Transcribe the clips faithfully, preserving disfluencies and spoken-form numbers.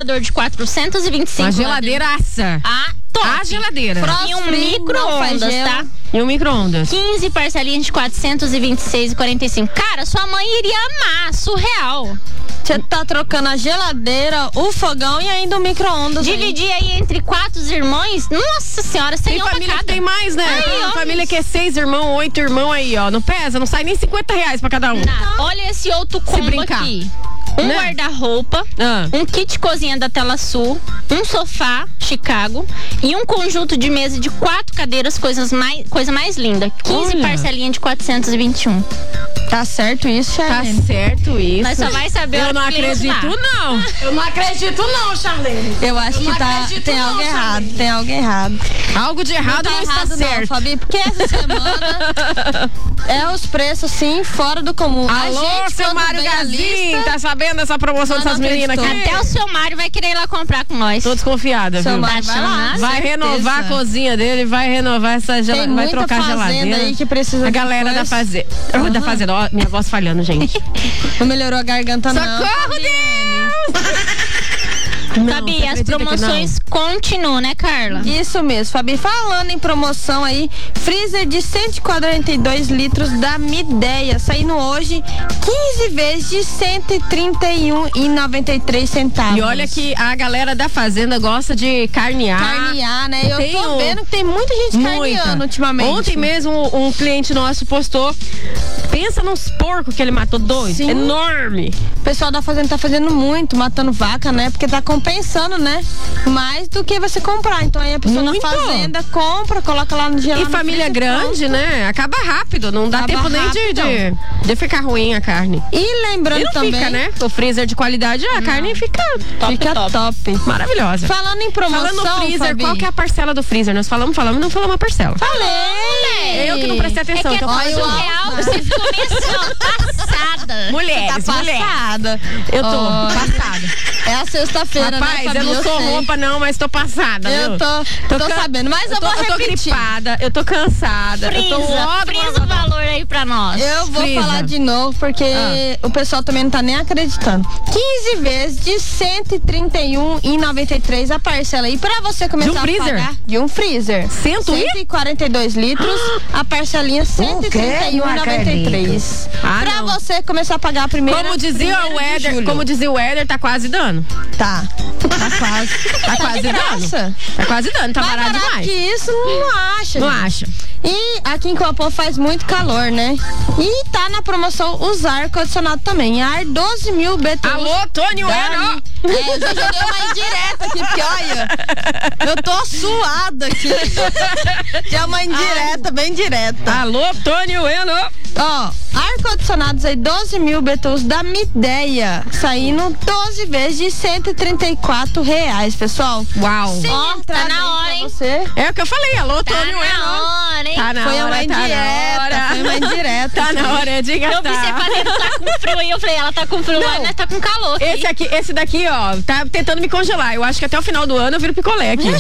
congelador de quatrocentos e vinte e cinco. Uma geladeiraça. Ah, top. A geladeira. E um micro-ondas, tá? E um micro-ondas. quinze parcelinhas de quatrocentos e vinte e seis reais e quarenta e cinco. Cara, sua mãe iria amar. Surreal. Você tá trocando a geladeira, o fogão e ainda o micro-ondas. Dividir aí. aí entre quatro irmãos, nossa senhora, sem tem família cada. Que tem mais, né? Aí, tem ó, família que é seis irmãos, oito irmãos aí, ó. Não pesa, não sai nem cinquenta reais pra cada um. Não. Olha esse outro combo aqui. Um né? guarda-roupa, ah. um kit cozinha da Tela Sul, um sofá Chicago e um conjunto de mesa de quatro cadeiras, coisas mais, coisa mais linda. quinze Olha. Parcelinha de quatrocentos e vinte e um. Tá certo isso, Charlene? Tá certo isso. Nós só vai saber. Eu não acredito, não. Eu não acredito, não, Charlene. Eu acho eu que tá, tem não, algo errado. Charlene. Tem algo errado. Algo de errado não, tá não está errado, certo. Não, Fabi, porque essa semana é os preços, assim, fora do comum. Alô, a gente, seu Mário Gazin, tá sabendo dessa promoção dessas meninas aqui? Até o seu Mário vai querer ir lá comprar com nós. Tô desconfiada, seu viu? Mário vai lá. Vai renovar a cozinha dele, vai renovar essa geladeira, vai trocar a geladeira. Aí que precisa a galera da fazenda. Uhum. Da fazenda, ó, minha voz falhando, gente. Não melhorou a garganta, Socorro, não. Socorro, Deus! Não, Fabi, as promoções continuam, né, Carla? Isso mesmo, Fabi. Falando em promoção aí, freezer de cento e quarenta e dois litros da Midea, saindo hoje quinze vezes de cento e trinta e um reais e noventa e três centavos. E olha que a galera da fazenda gosta de carnear. Carnear, né? Eu tem tô um... vendo que tem muita gente muita. carneando ultimamente. Ontem mesmo um cliente nosso postou, pensa nos porcos que ele matou, dois. Sim. Enorme. O pessoal da fazenda tá fazendo muito, matando vaca, né? Porque tá compensando, né? Mais do que você comprar. Então aí a pessoa muito. na fazenda compra, coloca lá no gelado. E família grande, pronto. né? Acaba rápido, não dá Acaba tempo nem de, de, de ficar ruim a carne. E lembrando e não também... fica, né? O freezer de qualidade, a não. carne fica top, fica top. top. Maravilhosa. Falando em promoção, Falando no freezer, Fabi. qual que é a parcela do freezer? Nós falamos, falamos, não falamos a parcela. Falei! Eu que não prestei atenção. É que então é surreal, você começou passada. Mulheres, tá passada. Eu tô oh. passada. É a sexta-feira, Rapaz, né, Fabi? eu não eu sou sei. roupa não, mas tô passada, Eu viu? tô, tô, tô can... sabendo, mas eu, eu tô, vou repetir. Eu tô gripada, eu tô cansada. Frisa, eu tô ótima, frisa o valor aí pra nós. Eu vou Frisa. falar de novo, porque ah. o pessoal também não tá nem acreditando. quinze vezes de cento e trinta e um reais e noventa e três centavos a parcela aí pra você começar de um a freezer? pagar. De um freezer. cento e quarenta e dois litros, a parcelinha cento e trinta e um reais e noventa e três centavos. Ah, pra não. você começar a pagar a primeira. Como dizia o Éder, como dizia o Éder, tá quase dando. Tá. Tá quase. Tá, tá quase dando. Tá quase dando, tá barato demais. Que isso não acha. Não gente. acha. E aqui em Coapó faz muito calor, né? E tá na promoção os ar-condicionado também. Ar doze mil B T U. Alô, Tony Bueno! É, eu já joguei uma indireta aqui, porque olha, eu tô suada aqui. Já é uma indireta, Ai. bem direta. Alô, Tony Bueno! Ó, ar-condicionados aí, doze mil B T Us da Midea, saindo doze vezes de cento e trinta e quatro reais, pessoal. Uau! Ó, oh, tá na hora, hein? Você. É o que eu falei, alô, tá Tony Bueno! Tá na hora, hein? Tá na foi hora, uma indireta, tá foi uma indireta. Tá na hora de gastar. Eu vi você fazendo, tá com frio aí, eu falei, ela tá com frio, mas nós tá com calor aqui. Esse aqui, esse daqui, ó, tá tentando me congelar. Eu acho que até o final do ano eu viro picolé aqui.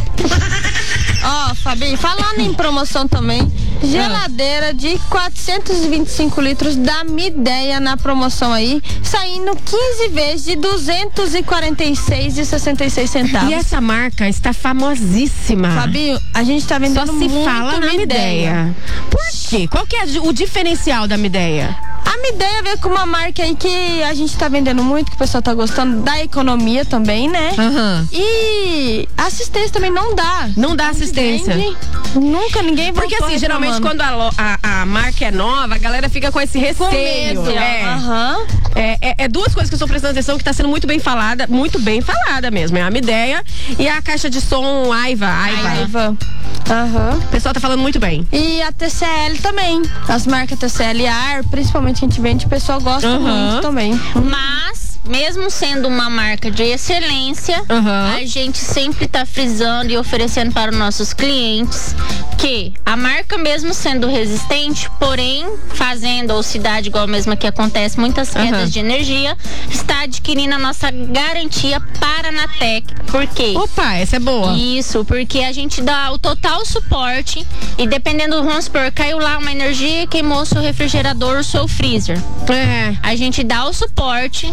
Ó, oh, Fabi, falando em promoção também, geladeira de quatrocentos e vinte e cinco litros da Midea na promoção aí, saindo quinze vezes de duzentos e quarenta e seis reais e sessenta e seis centavos. E essa marca está famosíssima. Fabi, a gente tá vendendo Só se muito fala na Midea. Por quê? Qual que é o diferencial da Midea? A Midea veio com uma marca aí que a gente tá vendendo muito, que o pessoal tá gostando, da economia também, né? Uhum. E assistência também não dá. Não dá assistência. Vende, nunca ninguém voltou. Porque assim, geralmente quando a, a, a marca é nova, a galera fica com esse receio. Com medo. É. Uhum. É, é, é duas coisas que eu estou prestando atenção que tá sendo muito bem falada, muito bem falada mesmo. É a Midea e a caixa de som Aiva. Aiva. Aiva. Uhum. O pessoal tá falando muito bem. E a T C L também. As marcas T C L e A R, principalmente que a gente vende, o pessoal gosta uhum. muito também. Mas, mesmo sendo uma marca de excelência, uhum. a gente sempre tá frisando e oferecendo para os nossos clientes que a marca, mesmo sendo resistente, porém fazendo ou cidade igual mesmo que acontece, muitas quedas uhum. de energia, está adquirindo a nossa garantia Paranatec. Por quê? Opa, essa é boa. Isso, porque a gente dá o total suporte e dependendo, vamos supor, caiu lá uma energia e queimou o seu refrigerador, o seu freezer. É. A gente dá o suporte, o suporte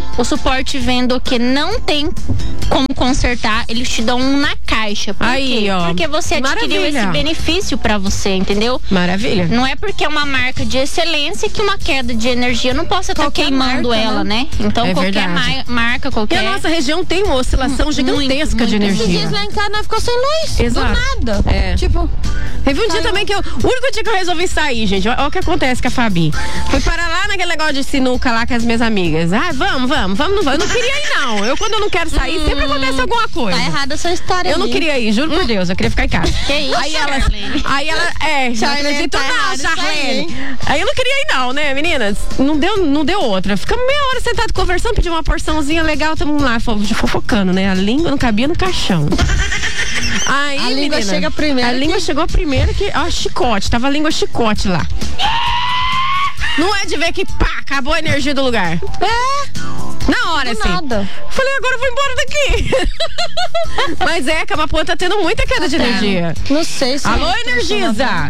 suporte vendo que não tem como consertar, eles te dão um na caixa. Por Aí, quê? ó. Porque você adquiriu Maravilha. esse benefício pra você, entendeu? Maravilha. Não é porque é uma marca de excelência que uma queda de energia não possa estar queimando marca, ela, né? Então É qualquer verdade. ma- marca, E qualquer... a nossa região tem uma oscilação gigantesca muito, de muito. Esses energia. dias lá em casa nós ficou sem luz. Exato. Do nada. É. Tipo, Teve um dia também que eu. O único dia que eu resolvi sair, gente. Olha o que acontece com a Fabi. Fui parar lá naquele negócio de sinuca lá com as minhas amigas. Ah, vamos, vamos, vamos, não vamos. Eu não queria ir, não. Eu, quando eu não quero sair, sempre acontece alguma coisa. tá errada essa história. Eu não aí. queria ir, juro por Deus, eu queria ficar em casa. Que isso, Aí ela, Charlene? aí ela, é, não Charlene, acredito tá não, errado isso aí, Charlene. hein? Aí eu não queria ir não, né, meninas? Não deu, não deu outra. Ficamos meia hora sentado conversando, pedi uma porçãozinha legal, tamo lá fo- fofocando, né? A língua não cabia no caixão. Aí, A língua menina, chega primeiro A que- língua chegou primeiro que, ó, chicote, tava a língua chicote lá. Não é de ver que, pá, acabou a energia do lugar. É, Na hora, do assim. nada. Falei, agora eu vou embora daqui. Mas é, Camapuã tá tendo muita queda de energia. Não sei se... Alô, Energisa!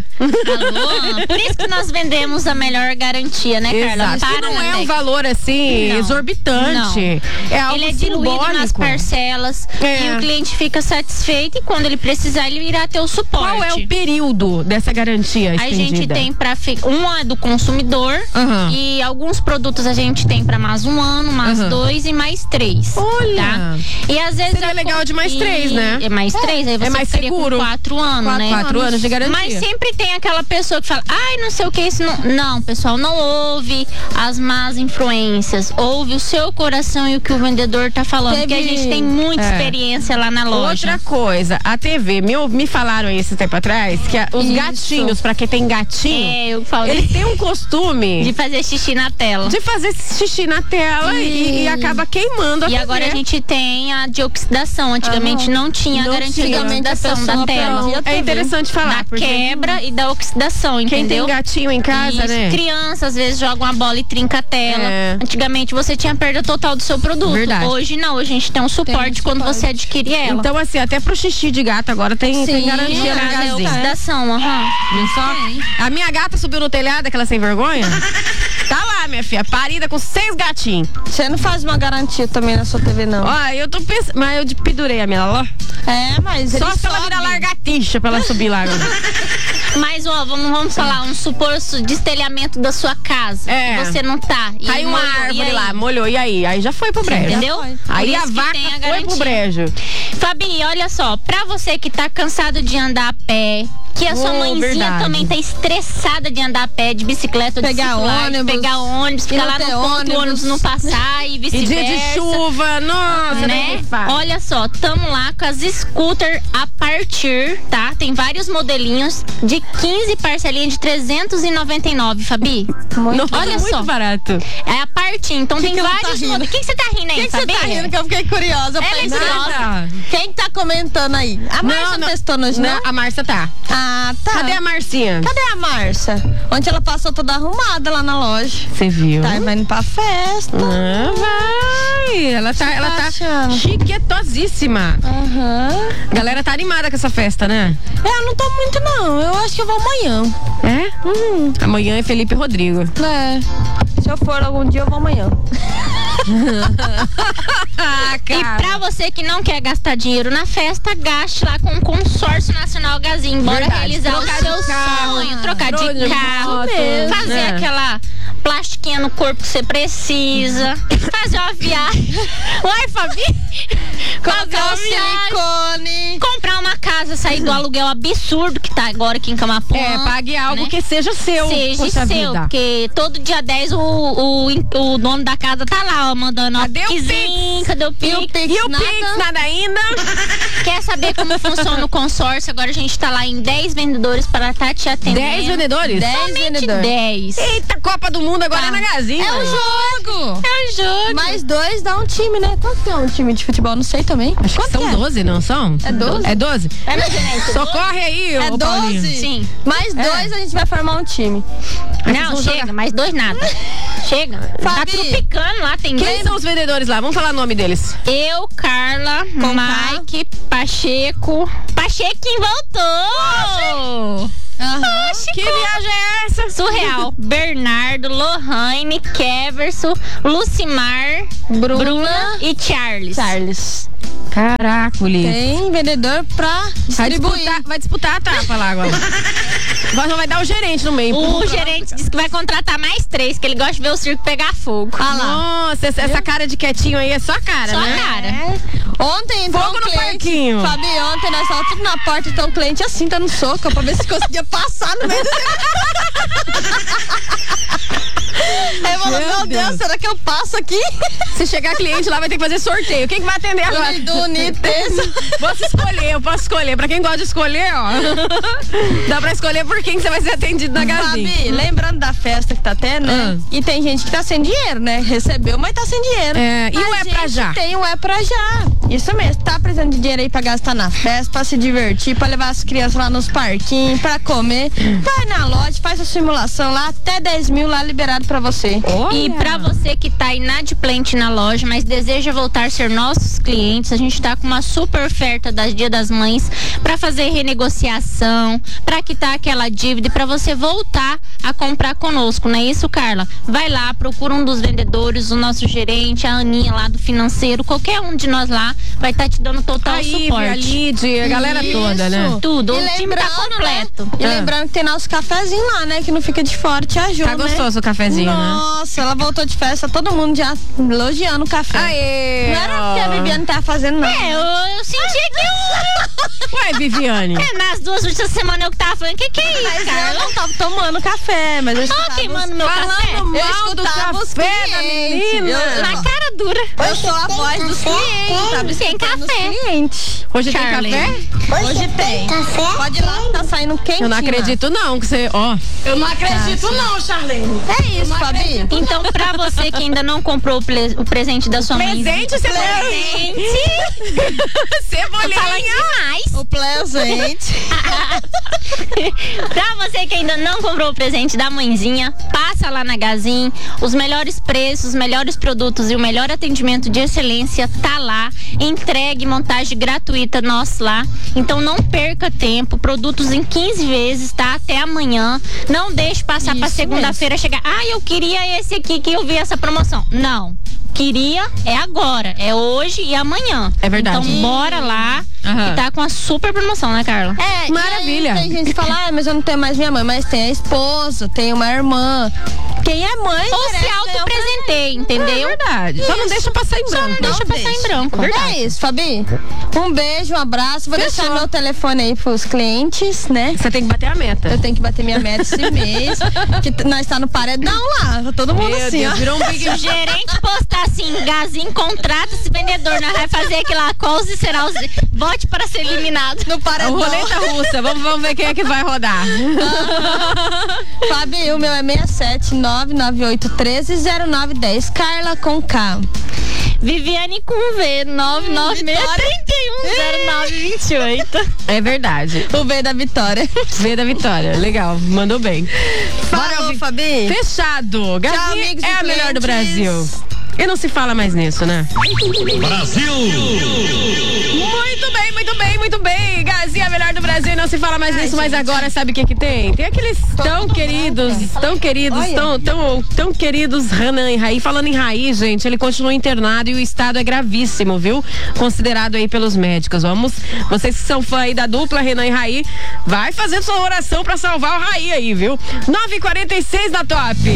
Alô? Por isso que nós vendemos a melhor garantia, né, Carla? Exato. E Para não na é um Dex. valor assim, Não. exorbitante. É algo Ele é diluído nas simbólico. parcelas É. e o cliente fica satisfeito e quando ele precisar, ele irá ter o suporte. Qual é o período dessa garantia A estendida? gente tem pra fi- um é do consumidor Aham. e alguns produtos a gente tem pra mais um ano, mais Aham. dois e mais três. Olha! Tá? E às vezes Seria a- legal de mais e- três, né? É mais três, aí você mais ficaria seguro. com quatro anos, Quatro- né? quatro anos de garantia. Mas sempre tem aquela pessoa que fala, ai, não sei o que, isso não. Não, pessoal, não ouve as más influências. Ouve o seu coração e o que o vendedor tá falando. Teve- Porque a gente tem muita É. experiência lá na loja. Outra coisa, a T V, me, me falaram aí esse tempo atrás que a- os Isso. gatinhos, pra quem tem gatinho, É, eu falei eles têm um costume de fazer xixi na tela. de fazer xixi na tela e, e acaba queimando a E T V. agora a gente tem a de oxidação. Antigamente não tinha Não a garantia tinha. de oxidação Antigamente a da pessoa tela. perdia a T V. É interessante falar, Da porque quebra e da oxidação, quem entendeu? tem gatinho em casa, Isso. né? Criança às vezes joga uma bola e trinca a tela. É. Antigamente você tinha perda total do seu produto. Verdade. Hoje não, hoje a gente tem um suporte quando suporte. você adquire ela. Então, assim, até pro xixi de gato agora tem, tem Sim, garantia na Mas é Magazine. oxidação, aham. Viu só? A minha gata subiu no telhado, aquela sem vergonha. Tá lá, minha filha, parida com seis gatinhos. Você não faz uma garantia também na sua T V, não. Ó, eu tô pensando. Mas eu de- pendurei a minha lá, ó. É, mas Só ele se ela sobe. virar largatixa pra ela subir lá. agora. Mas, ó, vamos, vamos falar, um suposto destelhamento da sua casa. É. Você não tá. E Caiu uma molhou, e árvore aí? lá, molhou. E aí? Aí já foi pro brejo. Entendeu? foi. Aí Por a isso que vaca tem a foi garantia. pro brejo. Fabi, olha só, pra você que tá cansado de andar a pé, que a sua Oh, mãezinha verdade. também tá estressada de andar a pé, de bicicleta, de Pegar circular, de ônibus, pegar ônibus, e ficar não lá no ter ponto, o ônibus. ônibus não passar e E vice-versa. dia de chuva, nossa, Né? nem me fala. Olha só, tamo lá com as scooter a partir, tá? Tem vários modelinhos de quinze parcelinhas de trezentos e noventa e nove, Fabi. Nossa, olha muito só. barato. É a partir, então tem que ela tá vários rindo? modelos. O que que você tá rindo aí, Por que você Fabi? tá rindo? Que eu fiquei curiosa. Eu Ela é falei, curiosa. Nada. quem tá comentando aí? A Márcia não, testou hoje, Não, não? a Márcia tá. Ah, tá. Cadê a Marcinha? Cadê a Márcia? Ontem ela passou toda arrumada lá na loja. Você viu? Tá indo pra festa. Ah, vai. Ela tá, ela tá achando? chiquetosíssima. Aham. A galera tá animada com essa festa, né? É, eu não tô muito não. Eu acho que eu vou amanhã. É? Hum. Amanhã é Felipe e Rodrigo. É. Se eu for algum dia, eu vou amanhã. Ah, E pra você que não quer gastar dinheiro na festa, gaste lá com o Consórcio Nacional Gazin. Bora Verdade. realizar Trocar o seu de carro, sonho, trocar troca de de carro, moto, fazer né? aquela plastiquinha no corpo que você precisa, fazer uma viagem. Uai, Fabi? Fazer Colocar uma o viagem. silicone. Comprar uma casa, sair do aluguel absurdo que tá agora aqui em Camapuã. É, pague algo né? que seja seu. Seja poxa seu, vida. porque todo dia dez o, o, o dono da casa tá lá, ó, mandando ó, Cadê o piquezinho, cadê o E o pique? Pix, E o nada? Pix, nada ainda? Quer saber como funciona o consórcio? Agora a gente tá lá em dez vendedores para estar te atendendo. dez vendedores? Dez Somente vendedores. dez. Eita, Copa do Mundo agora Tá. é na Gazin. É um jogo. É o jogo. Mais dois dá um time, né? Quanto que é um time de futebol? Não sei também. Acho que Quanto são que é? doze, não são? É doze? É doze? É, meu gerente. Socorre aí, É ô Paulinho. doze? Sim. Mais dois a gente vai formar um time. Não, vão chega, jogar. mais dois nada. Chega. Tá Fabi, tropicando lá, tem Quem são os vendedores lá? Vamos falar o nome deles. Eu, Carla, Mike, Pacheco. Pachequinho voltou! Aham. Oxi, Que viagem é essa? surreal. Bernardo, Lohane, Keverson, Lucimar, Bruna, Bruna e Charles. Charles. Caracoles. Tem vendedor pra Vai distribuir. disputar, vai disputar a tapa lá agora. Agora vai dar o gerente no meio. O gerente disse que vai contratar mais três, que ele gosta de ver o circo pegar fogo. Ah lá. Nossa, essa, essa cara de quietinho aí é só a cara, Só a né? cara. É. Ontem entrou Fogo um no cliente. parquinho. Fabi, ontem nós estávamos tudo na porta, então o cliente assim, dando soco pra ver se conseguia passar no meio do Eu falei, Meu meu Deus, Deus. será que eu passo aqui? Se chegar cliente lá, vai ter que fazer sorteio. Quem que vai atender agora? Do Uniteza. Posso escolher, eu posso escolher. Pra quem gosta de escolher, ó. Dá pra escolher por quem que você vai ser atendido na Gazinha. Fabi, lembrando da festa que tá tendo, né? Ah. E tem gente que tá sem dinheiro, né? Recebeu, mas tá sem dinheiro. É, e A o é pra gente já? Tem o é pra já. Isso mesmo. Tá precisando de dinheiro aí pra gastar na festa, pra se divertir, pra levar as crianças lá nos parquinhos, pra comer. Vai na loja, faz a simulação lá, até dez mil lá liberado pra você. E pra você que tá inadimplente na loja, mas deseja voltar a ser nossos clientes, a gente tá com uma super oferta das Dia das Mães pra fazer renegociação, pra quitar aquela dívida e pra você voltar a comprar conosco, não é isso, Carla? Vai lá, procura um dos vendedores, o nosso gerente, a Aninha lá do financeiro, qualquer um de nós lá vai estar tá te dando total A Ivy, suporte. a Lid, a galera Isso. toda, né? Tudo, E o time tá lembrando, completo. Né? E Ah. lembrando que tem nosso cafezinho lá, né? Que não fica de fora, te ajuda. Tá gostoso o cafezinho, né? Nossa, ela voltou de festa, todo mundo já elogiando o café. Aê! Não era o que a Viviane tava fazendo, não. É, eu, eu senti que Ué, Viviane. eu, é, nas duas últimas semanas eu que tava falando, que que é isso, Mas eu Carla? não tava tomando café, mas eu Ó, escutava os- queimando meu café. Falando Eu mal do escutava os café da clientes. menina. Eu- Na cara dura. Eu sou a voz dos clientes, sabe? Sem Escutando os café. clientes. Hoje Charlie. tem café? Hoje tem. Pode ir lá, tá saindo quentinho. Eu não acredito não, que você, ó. Eu não acredito não, Charlene. É isso, Fabi. Então, pra você que ainda não comprou o, ple- o presente da sua mãe. Presente, você Presente! Cebolinha. Falando demais. O presente. Pra você que ainda não comprou o presente da mãezinha, passa lá na Gazin. Os melhores preços, os melhores produtos e o melhor atendimento de excelência tá lá. Entregue, montagem gratuita nossa lá. Então não perca tempo. Produtos em quinze vezes, tá? Até amanhã. Não deixe passar pra Isso segunda-feira chegar. Ah, eu queria esse aqui que eu vi essa promoção. Não. Queria é agora. É hoje e amanhã. É verdade. Então bora lá. Aham. Que tá com a super promoção, né, Carla? É, Maravilha. E aí tem gente que fala, ah, mas eu não tenho mais minha mãe, mas tem a esposa, tem uma irmã. Quem é mãe Ou se merece ganhar um autopresentei, É entendeu? verdade. Só não deixa passar em branco. Deixa passar em branco. É isso, Fabi. Um beijo, um abraço. Vou Fechou. deixar meu telefone aí pros clientes, né? Você tem que bater a meta. Eu tenho que bater minha meta esse mês. Que t- nós tá no paredão lá. Tá todo mundo Meu assim, Deus, ó. virou um Se big... o gerente postar assim, Gazinho, contrata esse vendedor, nós vai fazer aquilo lá, quais será os... Vote para ser eliminado. No paredão. Roleta russa. Vamos, vamos ver quem é que vai rodar. Fabi, o meu é seis sete nove nove oito um três zero nove um zero. Carla com K. Viviane com V, nove nove seis, três um zero nove dois oito. É verdade. O V da Vitória. V da Vitória. Legal. Mandou bem. Falou, Fabi. Fechado. Gazinha amigos é e a melhor do clientes. Brasil. E não se fala mais nisso, né? Brasil! Muito bem, muito bem, muito bem. Gazinha é a melhor do Brasil e não se fala mais Ai, nisso, mas gente. agora sabe o que que tem? Tem aqueles tão queridos, tão queridos, Olha. tão, tão, tão queridos Renan e Raí. Falando em Raí, gente, ele continua internado e o estado é gravíssimo, viu? Considerado aí pelos médicos. Vamos, vocês que são fã aí da dupla Renan e Raí, vai fazer sua oração pra salvar o Raí aí, viu? nove e quarenta e seis da Top.